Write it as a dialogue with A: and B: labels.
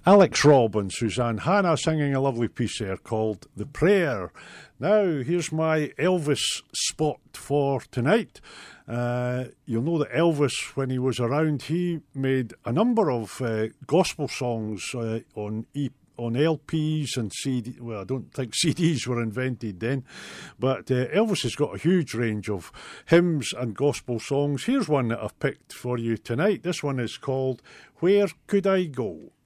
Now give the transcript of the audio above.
A: Alex Robb and Suzanne Hanna singing a lovely piece there called The Prayer. Now, here's my Elvis spot for tonight. You'll know that Elvis, when he was around, he made a number of gospel songs on LPs and CD. Well, I don't think CDs were invented then, but Elvis has got a huge range of hymns and gospel songs. Here's one that I've picked for you tonight. This one is called Where Could I Go?